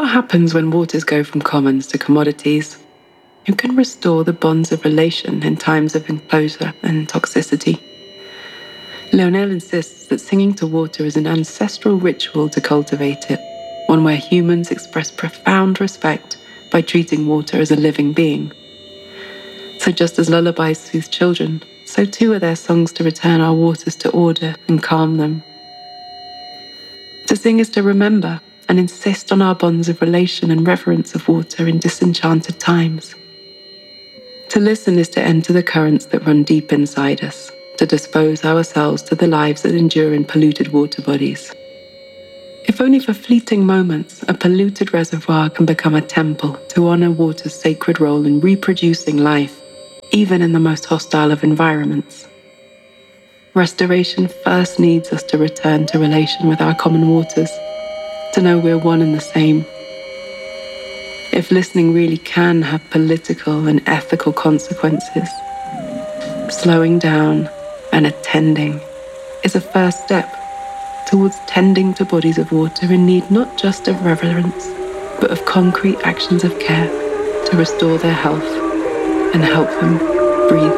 What happens when waters go from commons to commodities? Who can restore the bonds of relation in times of enclosure and toxicity? Lionel insists that singing to water is an ancestral ritual to cultivate it, one where humans express profound respect by treating water as a living being. So just as lullabies soothe children, so too are their songs to return our waters to order and calm them. To sing is to remember and insist on our bonds of relation and reverence of water in disenchanted times. To listen is to enter the currents that run deep inside us, to dispose ourselves to the lives that endure in polluted water bodies. If only for fleeting moments, a polluted reservoir can become a temple to honor water's sacred role in reproducing life, even in the most hostile of environments. Restoration first needs us to return to relation with our common waters, to know we're one and the same. If listening really can have political and ethical consequences, slowing down and attending is a first step towards tending to bodies of water in need not just of reverence, but of concrete actions of care to restore their health and help them breathe